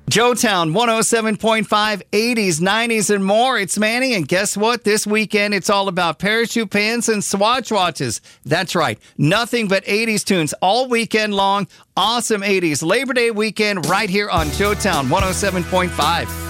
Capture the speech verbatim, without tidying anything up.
Joetown one oh seven point five, eighties, nineties, and more. It's Manny, and guess what? This weekend, it's all about parachute pants and Swatch watches. That's right. Nothing but eighties tunes all weekend long. Awesome eighties. Labor Day weekend right here on Joetown one oh seven point five.